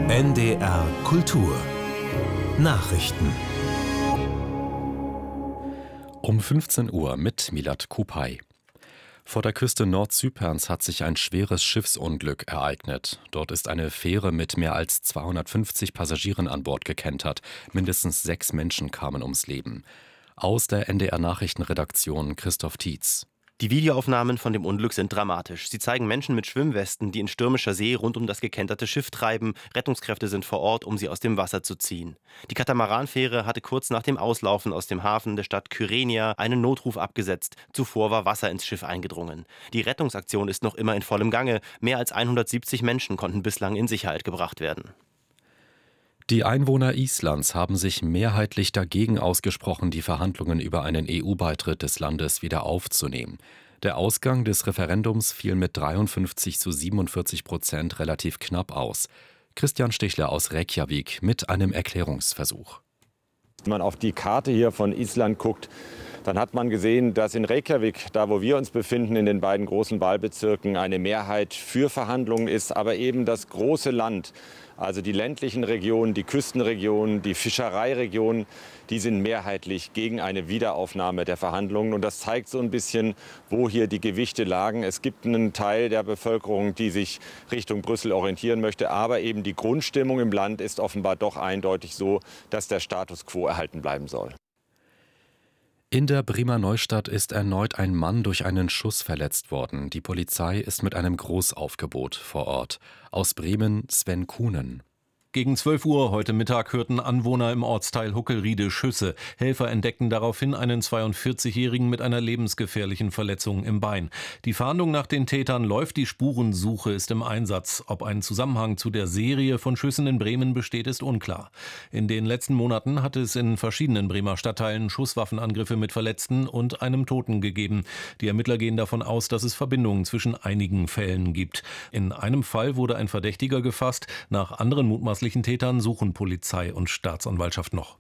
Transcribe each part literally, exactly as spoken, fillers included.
N D R Kultur Nachrichten Um fünfzehn Uhr mit Milad Kupay. Vor der Küste Nordzyperns hat sich ein schweres Schiffsunglück ereignet. Dort ist eine Fähre mit mehr als zweihundertfünfzig Passagieren an Bord gekentert. Mindestens sechs Menschen kamen ums Leben. Aus der N D R-Nachrichtenredaktion Christoph Tietz. Die Videoaufnahmen von dem Unglück sind dramatisch. Sie zeigen Menschen mit Schwimmwesten, die in stürmischer See rund um das gekenterte Schiff treiben. Rettungskräfte sind vor Ort, um sie aus dem Wasser zu ziehen. Die Katamaranfähre hatte kurz nach dem Auslaufen aus dem Hafen der Stadt Kyrenia einen Notruf abgesetzt. Zuvor war Wasser ins Schiff eingedrungen. Die Rettungsaktion ist noch immer in vollem Gange. Mehr als hundertsiebzig Menschen konnten bislang in Sicherheit gebracht werden. Die Einwohner Islands haben sich mehrheitlich dagegen ausgesprochen, die Verhandlungen über einen E U-Beitritt des Landes wieder aufzunehmen. Der Ausgang des Referendums fiel mit dreiundfünfzig zu siebenundvierzig Prozent relativ knapp aus. Christian Stichler aus Reykjavik mit einem Erklärungsversuch. Wenn man auf die Karte hier von Island guckt, dann hat man gesehen, dass in Reykjavik, da wo wir uns befinden, in den beiden großen Wahlbezirken, eine Mehrheit für Verhandlungen ist, aber eben das große Land, also die ländlichen Regionen, die Küstenregionen, die Fischereiregionen, die sind mehrheitlich gegen eine Wiederaufnahme der Verhandlungen. Und das zeigt so ein bisschen, wo hier die Gewichte lagen. Es gibt einen Teil der Bevölkerung, die sich Richtung Brüssel orientieren möchte. Aber eben die Grundstimmung im Land ist offenbar doch eindeutig so, dass der Status quo erhalten bleiben soll. In der Bremer Neustadt ist erneut ein Mann durch einen Schuss verletzt worden. Die Polizei ist mit einem Großaufgebot vor Ort. Aus Bremen Sven Kuhnen. Gegen zwölf Uhr heute Mittag hörten Anwohner im Ortsteil Huckelriede Schüsse. Helfer entdeckten daraufhin einen zweiundvierzigjährigen mit einer lebensgefährlichen Verletzung im Bein. Die Fahndung nach den Tätern läuft, die Spurensuche ist im Einsatz. Ob ein Zusammenhang zu der Serie von Schüssen in Bremen besteht, ist unklar. In den letzten Monaten hat es in verschiedenen Bremer Stadtteilen Schusswaffenangriffe mit Verletzten und einem Toten gegeben. Die Ermittler gehen davon aus, dass es Verbindungen zwischen einigen Fällen gibt. In einem Fall wurde ein Verdächtiger gefasst. Nach anderen mutmaßlichen Tätern suchen Polizei und Staatsanwaltschaft noch.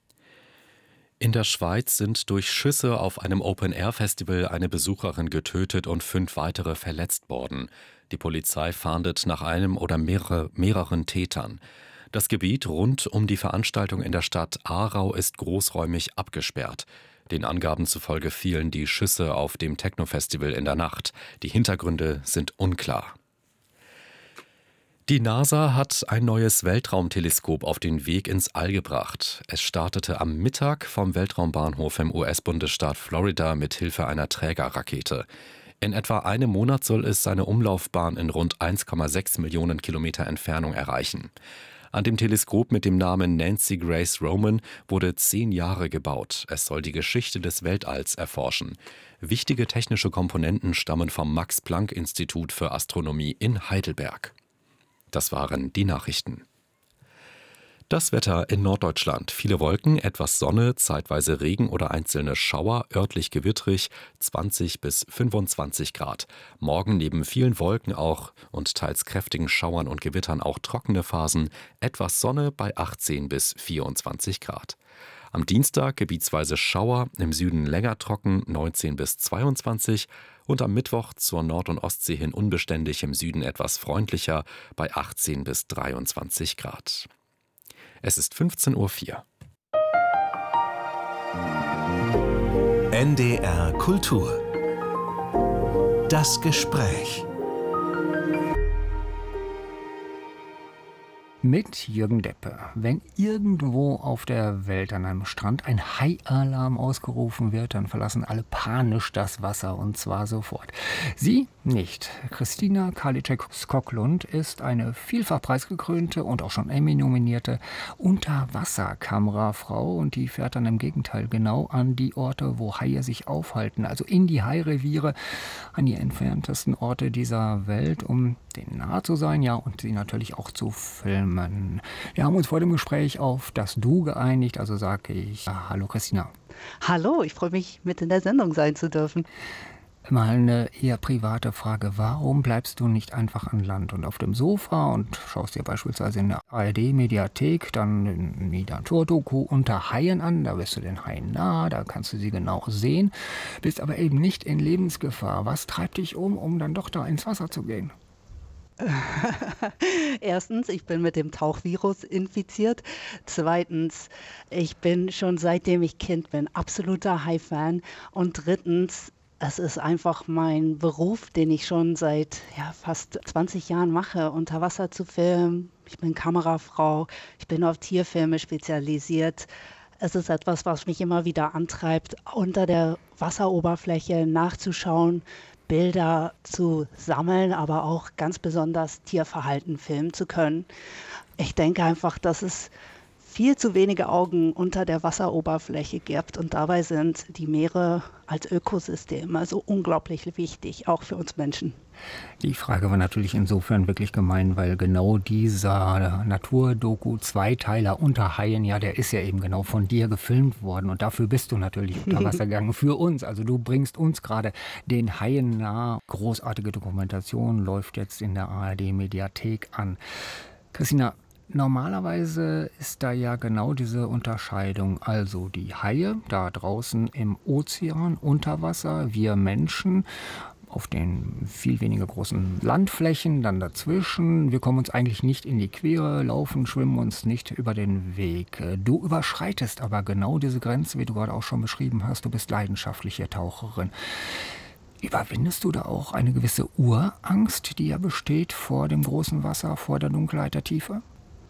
In der Schweiz sind durch Schüsse auf einem Open-Air-Festival eine Besucherin getötet und fünf weitere verletzt worden. Die Polizei fahndet nach einem oder mehrere, mehreren Tätern. Das Gebiet rund um die Veranstaltung in der Stadt Aarau ist großräumig abgesperrt. Den Angaben zufolge fielen die Schüsse auf dem Techno-Festival in der Nacht. Die Hintergründe sind unklar. Die NASA hat ein neues Weltraumteleskop auf den Weg ins All gebracht. Es startete am Mittag vom Weltraumbahnhof im U S-Bundesstaat Florida mit Hilfe einer Trägerrakete. In etwa einem Monat soll es seine Umlaufbahn in rund eins Komma sechs Millionen Kilometer Entfernung erreichen. An dem Teleskop mit dem Namen Nancy Grace Roman wurde zehn Jahre gebaut. Es soll die Geschichte des Weltalls erforschen. Wichtige technische Komponenten stammen vom Max-Planck-Institut für Astronomie in Heidelberg. Das waren die Nachrichten. Das Wetter in Norddeutschland. Viele Wolken, etwas Sonne, zeitweise Regen oder einzelne Schauer, örtlich gewittrig, zwanzig bis fünfundzwanzig Grad. Morgen neben vielen Wolken auch und teils kräftigen Schauern und Gewittern auch trockene Phasen, etwas Sonne bei achtzehn bis vierundzwanzig Grad. Am Dienstag gebietsweise Schauer, im Süden länger trocken, neunzehn bis zweiundzwanzig und am Mittwoch zur Nord- und Ostsee hin unbeständig, im Süden etwas freundlicher bei achtzehn bis dreiundzwanzig Grad. Es ist fünfzehn Uhr vier. N D R Kultur Das Gespräch mit Jürgen Deppe. Wenn irgendwo auf der Welt an einem Strand ein Haialarm ausgerufen wird, dann verlassen alle panisch das Wasser und zwar sofort. Sie nicht. Christina Karliczek-Skoglund ist eine vielfach preisgekrönte und auch schon Emmy-nominierte Unterwasserkamerafrau und die fährt dann im Gegenteil genau an die Orte, wo Haie sich aufhalten, also in die Haireviere, an die entferntesten Orte dieser Welt, um denen nahe zu sein, ja, und sie natürlich auch zu filmen. Wir haben uns vor dem Gespräch auf das Du geeinigt, also sage ich ja, hallo Christina. Hallo, ich freue mich, mit in der Sendung sein zu dürfen. Mal eine eher private Frage. Warum bleibst du nicht einfach an Land und auf dem Sofa und schaust dir beispielsweise in der A R D-Mediathek dann ein Naturdoku unter Haien an? Da bist du den Haien nah, da kannst du sie genau sehen, bist aber eben nicht in Lebensgefahr. Was treibt dich um, um dann doch da ins Wasser zu gehen? Erstens, ich bin mit dem Tauchvirus infiziert. Zweitens, ich bin schon seitdem ich Kind bin absoluter Hai-Fan. Und drittens, es ist einfach mein Beruf, den ich schon seit ja, fast zwanzig Jahren mache, unter Wasser zu filmen. Ich bin Kamerafrau, ich bin auf Tierfilme spezialisiert. Es ist etwas, was mich immer wieder antreibt, unter der Wasseroberfläche nachzuschauen, Bilder zu sammeln, aber auch ganz besonders Tierverhalten filmen zu können. Ich denke einfach, dass es viel zu wenige Augen unter der Wasseroberfläche gibt und dabei sind die Meere als Ökosystem also unglaublich wichtig, auch für uns Menschen. Die Frage war natürlich insofern wirklich gemein, weil genau dieser Naturdoku-Zweiteiler unter Haien, ja, der ist ja eben genau von dir gefilmt worden und dafür bist du natürlich unter Wasser gegangen für uns. Also du bringst uns gerade den Haien nah. Großartige Dokumentation läuft jetzt in der A R D-Mediathek an. Christina, normalerweise ist da ja genau diese Unterscheidung, also die Haie da draußen im Ozean, unter Wasser, wir Menschen auf den viel weniger großen Landflächen, dann dazwischen. Wir kommen uns eigentlich nicht in die Quere, laufen, schwimmen uns nicht über den Weg. Du überschreitest aber genau diese Grenze, wie du gerade auch schon beschrieben hast. Du bist leidenschaftliche Taucherin. Überwindest du da auch eine gewisse Urangst, die ja besteht vor dem großen Wasser, vor der Dunkelheit der Tiefe?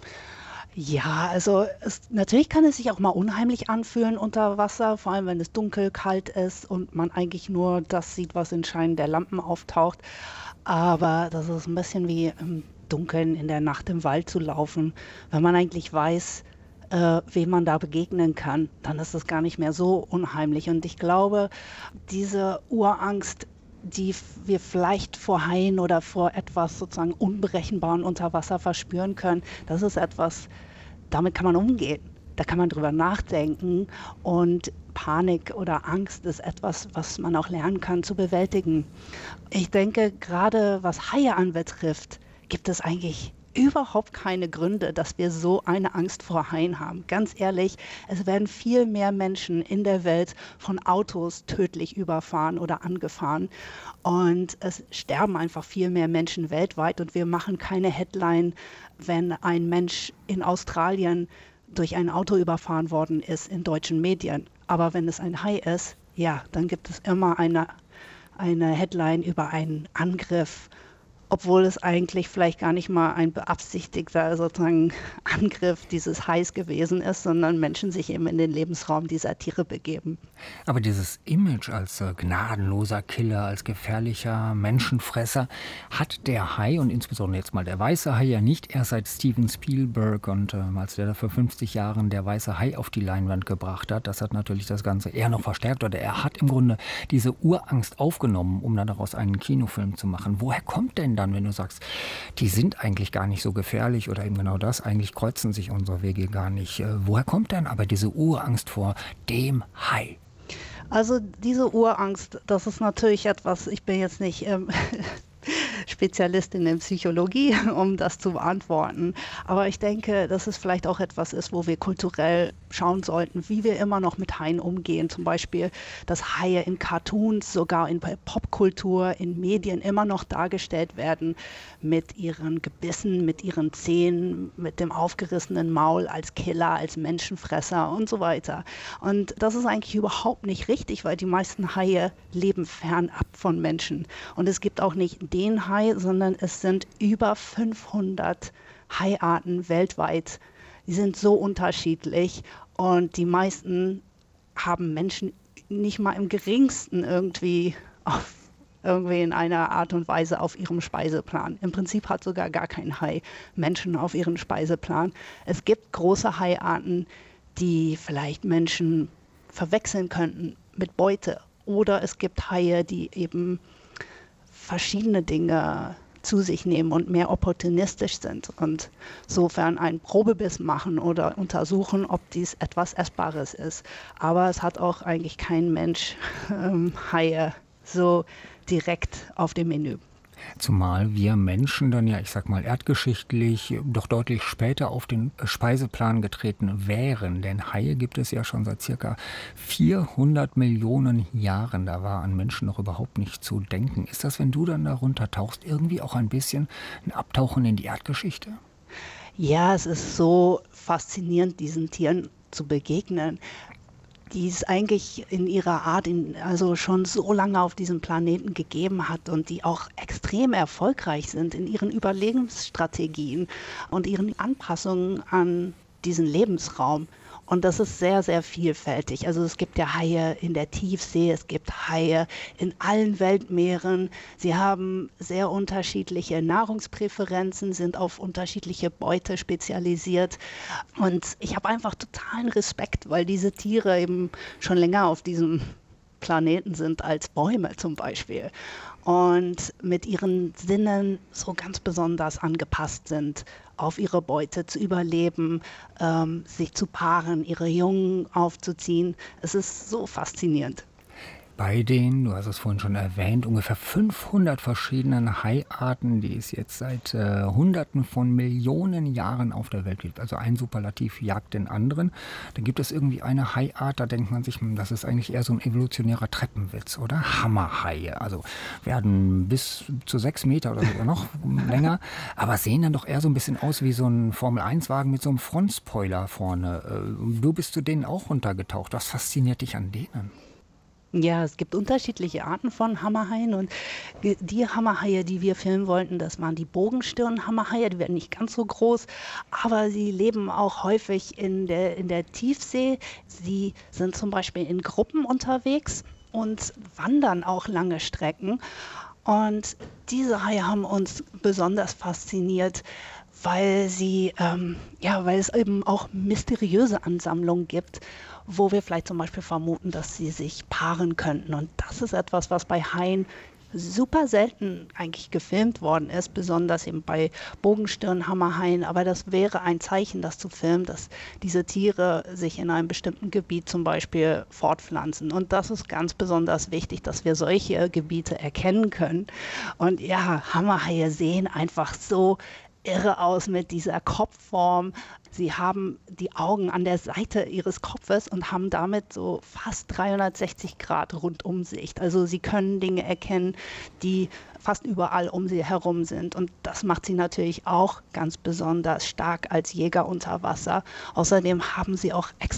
Ja, also es, natürlich kann es sich auch mal unheimlich anfühlen unter Wasser, vor allem wenn es dunkel, kalt ist und man eigentlich nur das sieht, was in Scheinen der Lampen auftaucht. Aber das ist ein bisschen wie im Dunkeln in der Nacht im Wald zu laufen. Wenn man eigentlich weiß, äh, wem man da begegnen kann, dann ist es gar nicht mehr so unheimlich. Und ich glaube, diese Urangst, die wir vielleicht vor Haien oder vor etwas sozusagen Unberechenbaren unter Wasser verspüren können, das ist etwas, damit kann man umgehen. Da kann man drüber nachdenken und Panik oder Angst ist etwas, was man auch lernen kann zu bewältigen. Ich denke, gerade was Haie anbetrifft, gibt es eigentlich überhaupt keine Gründe, dass wir so eine Angst vor Haien haben. Ganz ehrlich, es werden viel mehr Menschen in der Welt von Autos tödlich überfahren oder angefahren und es sterben einfach viel mehr Menschen weltweit und wir machen keine Headline, wenn ein Mensch in Australien durch ein Auto überfahren worden ist in deutschen Medien. Aber wenn es ein Hai ist, ja, dann gibt es immer eine, eine Headline über einen Angriff, obwohl es eigentlich vielleicht gar nicht mal ein beabsichtigter sozusagen Angriff dieses Hais gewesen ist, sondern Menschen sich eben in den Lebensraum dieser Tiere begeben. Aber dieses Image als äh, gnadenloser Killer, als gefährlicher Menschenfresser hat der Hai und insbesondere jetzt mal der weiße Hai ja nicht erst seit Steven Spielberg und äh, als der da vor fünfzig Jahren der weiße Hai auf die Leinwand gebracht hat, das hat natürlich das Ganze eher noch verstärkt oder er hat im Grunde diese Urangst aufgenommen, um dann daraus einen Kinofilm zu machen. Woher kommt denn dann, wenn du sagst, die sind eigentlich gar nicht so gefährlich oder eben genau das, eigentlich kreuzen sich unsere Wege gar nicht. Äh, woher kommt denn aber diese Urangst vor dem Hai? Also diese Urangst, das ist natürlich etwas, ich bin jetzt nicht ähm, Spezialistin in Psychologie, um das zu beantworten. Aber ich denke, dass es vielleicht auch etwas ist, wo wir kulturell schauen sollten, wie wir immer noch mit Haien umgehen. Zum Beispiel, dass Haie in Cartoons, sogar in Popkultur, in Medien immer noch dargestellt werden mit ihren Gebissen, mit ihren Zähnen, mit dem aufgerissenen Maul als Killer, als Menschenfresser und so weiter. Und das ist eigentlich überhaupt nicht richtig, weil die meisten Haie leben fernab von Menschen. Und es gibt auch nicht den Hai, sondern es sind über fünfhundert Haiarten weltweit. Die sind so unterschiedlich und die meisten haben Menschen nicht mal im geringsten irgendwie auf irgendwie in einer Art und Weise auf ihrem Speiseplan. Im Prinzip hat sogar gar kein Hai Menschen auf ihren Speiseplan. Es gibt große Haiarten, die vielleicht Menschen verwechseln könnten mit Beute. Oder es gibt Haie, die eben verschiedene Dinge zu sich nehmen und mehr opportunistisch sind und sofern einen Probebiss machen oder untersuchen, ob dies etwas Essbares ist. Aber es hat auch eigentlich kein Mensch ähm, Haie so direkt auf dem Menü. Zumal wir Menschen dann ja, ich sag mal, erdgeschichtlich doch deutlich später auf den Speiseplan getreten wären. Denn Haie gibt es ja schon seit circa vierhundert Millionen Jahren. Da war an Menschen noch überhaupt nicht zu denken. Ist das, wenn du dann darunter tauchst, irgendwie auch ein bisschen ein Abtauchen in die Erdgeschichte? Ja, es ist so faszinierend, diesen Tieren zu begegnen, die es eigentlich in ihrer Art in, also schon so lange auf diesem Planeten gegeben hat und die auch extrem erfolgreich sind in ihren Überlebensstrategien und ihren Anpassungen an diesen Lebensraum. Und das ist sehr, sehr vielfältig. Also es gibt ja Haie in der Tiefsee, es gibt Haie in allen Weltmeeren. Sie haben sehr unterschiedliche Nahrungspräferenzen, sind auf unterschiedliche Beute spezialisiert. Und ich habe einfach totalen Respekt, weil diese Tiere eben schon länger auf diesem Planeten sind als Bäume zum Beispiel. Und mit ihren Sinnen so ganz besonders angepasst sind, auf ihre Beute zu überleben, ähm, sich zu paaren, ihre Jungen aufzuziehen. Es ist so faszinierend. Bei den, du hast es vorhin schon erwähnt, ungefähr fünfhundert verschiedenen Haiarten, die es jetzt seit äh, Hunderten von Millionen Jahren auf der Welt gibt. Also ein Superlativ jagt den anderen. Dann gibt es irgendwie eine Haiart, da denkt man sich, das ist eigentlich eher so ein evolutionärer Treppenwitz, oder? Hammerhaie. Also werden bis zu sechs Meter oder sogar noch länger, aber sehen dann doch eher so ein bisschen aus wie so ein Formel eins Wagen mit so einem Frontspoiler vorne. Du bist zu denen auch runtergetaucht. Was fasziniert dich an denen? Ja, es gibt unterschiedliche Arten von Hammerhaien und die Hammerhaie, die wir filmen wollten, das waren die Bogenstirn-Hammerhaie, die werden nicht ganz so groß, aber sie leben auch häufig in der, in der Tiefsee. Sie sind zum Beispiel in Gruppen unterwegs und wandern auch lange Strecken. Und diese Haie haben uns besonders fasziniert, weil sie, ähm, ja, weil es eben auch mysteriöse Ansammlungen gibt, wo wir vielleicht zum Beispiel vermuten, dass sie sich paaren könnten. Und das ist etwas, was bei Haien super selten eigentlich gefilmt worden ist, besonders eben bei Bogenstirn-Hammerhaien. Aber das wäre ein Zeichen, das zu filmen, dass diese Tiere sich in einem bestimmten Gebiet zum Beispiel fortpflanzen. Und das ist ganz besonders wichtig, dass wir solche Gebiete erkennen können. Und ja, Hammerhaie sehen einfach so irre aus mit dieser Kopfform. Sie haben die Augen an der Seite ihres Kopfes und haben damit so fast dreihundertsechzig Grad Rundumsicht. Also sie können Dinge erkennen, die fast überall um sie herum sind. Und das macht sie natürlich auch ganz besonders stark als Jäger unter Wasser. Außerdem haben sie auch extra